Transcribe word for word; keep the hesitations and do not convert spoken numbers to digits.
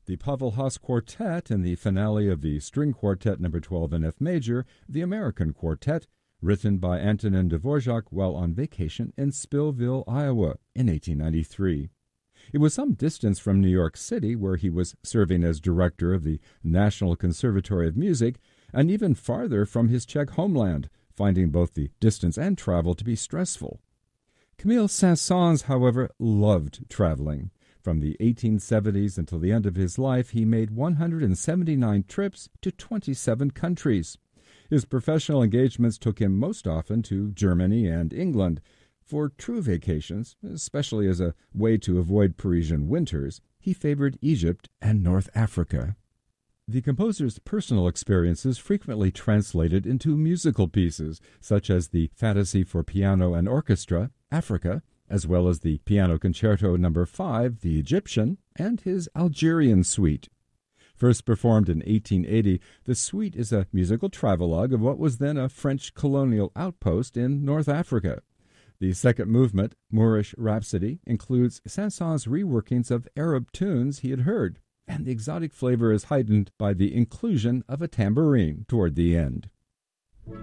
The Pavel Haas Quartet in the finale of the String Quartet number twelve in F major, the American Quartet, written by Antonin Dvorak while on vacation in Spillville, Iowa, in eighteen ninety-three. It was some distance from New York City, where he was serving as director of the National Conservatory of Music, and even farther from his Czech homeland, finding both the distance and travel to be stressful. Camille Saint-Saëns, however, loved traveling. From the eighteen seventies until the end of his life, he made one hundred seventy-nine trips to twenty-seven countries. His professional engagements took him most often to Germany and England. For true vacations, especially as a way to avoid Parisian winters, he favored Egypt and North Africa. The composer's personal experiences frequently translated into musical pieces, such as the Fantasy for Piano and Orchestra, Africa, as well as the Piano Concerto number five, The Egyptian, and his Algerian Suite. First performed in eighteen eighty, the suite is a musical travelogue of what was then a French colonial outpost in North Africa. The second movement, Moorish Rhapsody, includes Saint-Saëns' reworkings of Arab tunes he had heard, and the exotic flavor is heightened by the inclusion of a tambourine toward the end.